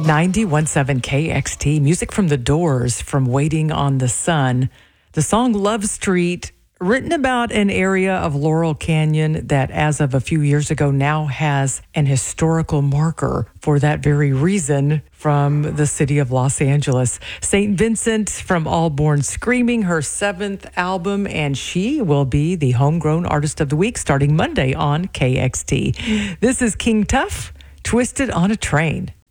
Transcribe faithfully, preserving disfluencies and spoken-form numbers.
ninety-one point seven K X T, music from The Doors, from Waiting on the Sun. The song Love Street, written about an area of Laurel Canyon that, as of a few years ago, now has an historical marker for that very reason from the city of Los Angeles. Saint Vincent from All Born Screaming, her seventh album, and she will be the Homegrown Artist of the Week starting Monday on K X T. This is King Tuff, Twisted on a Train.